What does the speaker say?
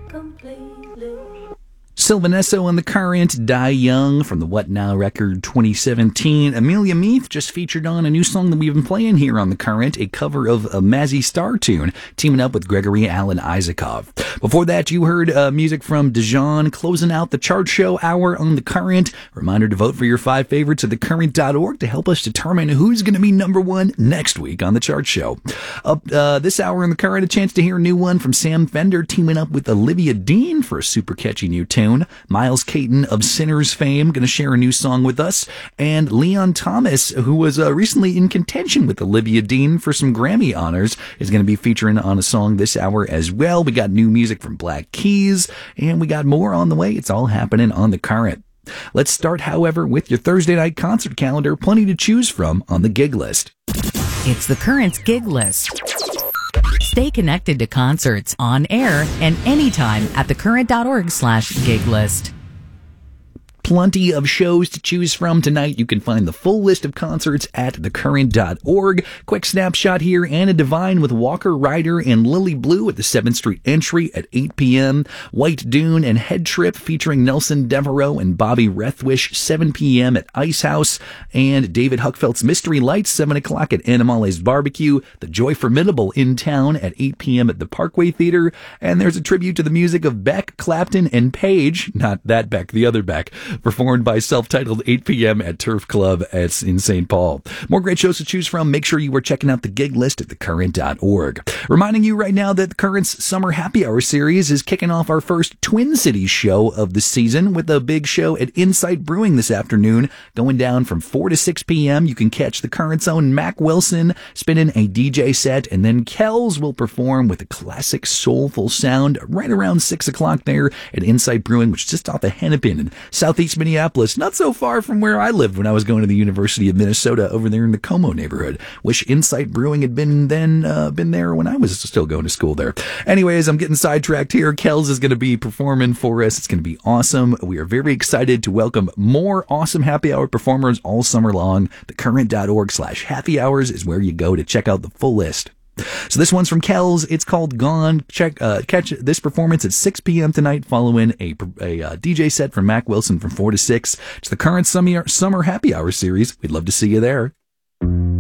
completely. Sylvanesso on The Current, Die Young from the What Now record 2017. Amelia Meath just featured on a new song that we've been playing here on The Current, a cover of a Mazzy Star tune, teaming up with Gregory Alan Isakov. Before that, you heard music from Dijon, closing out the chart show hour on The Current. Reminder to vote for your 5 favorites at thecurrent.org to help us determine who's going to be number 1 next week on the chart show. Up this hour on The Current, a chance to hear a new one from Sam Fender teaming up with Olivia Dean for a super catchy new tune. Miles Caton of Sinners fame going to share a new song with us, and Leon Thomas, who was recently in contention with Olivia Dean for some Grammy honors, is going to be featuring on a song this hour as well. We got new music from Black Keys, and we got more on the way. It's all happening on The Current. Let's start, however, with your Thursday night concert calendar. Plenty to choose from on the gig list. It's The Current's gig list. Stay connected to concerts on air and anytime at thecurrent.org/gig list. Plenty of shows to choose from tonight. You can find the full list of concerts at thecurrent.org. Quick snapshot here. Anna Devine with Walker Ryder and Lily Blue at the 7th Street Entry at 8 p.m. White Dune and Head Trip featuring Nelson Devereaux and Bobby Rethwish, 7 p.m. at Ice House. And David Huckfeldt's Mystery Lights, 7 o'clock at Animale's Barbecue. The Joy Formidable in town at 8 p.m. at the Parkway Theater. And there's a tribute to the music of Beck, Clapton, and Page. Not that Beck, the other Beck. Performed by Self-Titled, 8 p.m. at Turf Club in St. Paul. More great shows to choose from. Make sure you are checking out the gig list at thecurrent.org. Reminding you right now that the Current's Summer Happy Hour series is kicking off our first Twin Cities show of the season with a big show at Insight Brewing this afternoon, going down from 4 to 6 p.m. You can catch the Current's own Mac Wilson spinning a DJ set, and then Kells will perform with a classic soulful sound right around 6 o'clock there at Insight Brewing, which is just off the Hennepin in southeast Minneapolis, not so far from where I lived when I was going to the University of Minnesota over there in the Como neighborhood. Wish Insight Brewing had been there when I was still going to school there. Anyways, I'm getting sidetracked here. Kells is going to be performing for us. It's going to be awesome. We are very excited to welcome more awesome happy hour performers all summer long. Thecurrent.org/happy hours is where you go to check out the full list. So this one's from Kells. It's called Gone. Catch this performance at 6 p.m. tonight following a DJ set from Mac Wilson from 4 to 6. It's the Current Summer Happy Hour series. We'd love to see you there.